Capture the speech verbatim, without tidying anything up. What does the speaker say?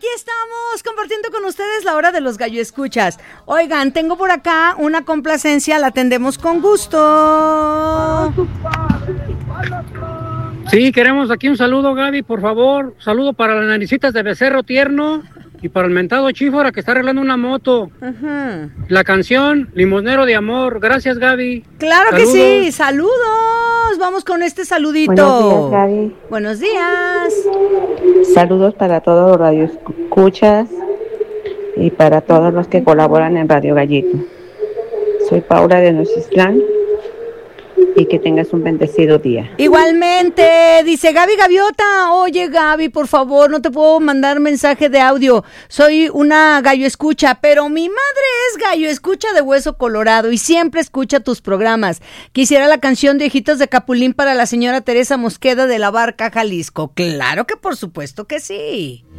estamos compartiendo con ustedes la hora de los gallo escuchas. Oigan, tengo por acá una complacencia, la atendemos con gusto. Sí, queremos aquí un saludo, Gaby, por favor. Saludo para las naricitas de becerro tierno y para el mentado Chífora que está arreglando una moto. Uh-huh. La canción Limonero de Amor. Gracias, Gaby. Claro Saludos. que sí. Saludos. Vamos con este saludito. Buenos días, Gaby. Buenos días. Saludos para todos los radioescuchas y para todos los que colaboran en Radio Gallito. Soy Paula de Nocislán. Y que tengas un bendecido día. Igualmente, dice Gaby Gaviota. Oye, Gaby, por favor, no te puedo mandar mensaje de audio. Soy una gallo escucha, pero mi madre es gallo escucha de Hueso Colorado y siempre escucha tus programas. Quisiera la canción de Ojitos de Capulín para la señora Teresa Mosqueda de la Barca, Jalisco. Claro que por supuesto que sí.